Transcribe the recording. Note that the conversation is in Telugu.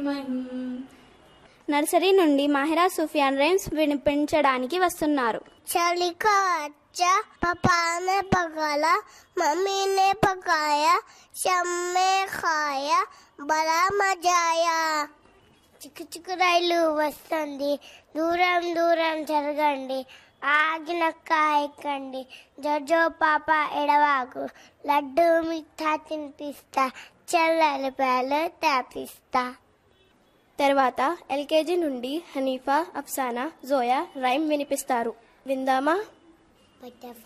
నర్సరీ నుండి మాహిరా సుఫియాన్ రైమ్స్ వినిపించడానికి వస్తున్నారు. చలికా అచ్చా पापा ने पकाया मम्मी ने पकाया शम्मे खाया बड़ा मजा आया. చిక్కు చిక్కు రైలు వస్తుంది దూరం దూరం జరగండి ఆగినక్క ఎక్కండి జోజో పాప ఎడవాకు లడ్డు మిఠా తినిపిస్తా చల్లని పాలు తాపిస్తా. తర్వాత ఎల్కేజీ నుండి హనీఫా, అఫ్సానా, జోయా రైమ్ వినిపిస్తారు. విందామా? Butterfly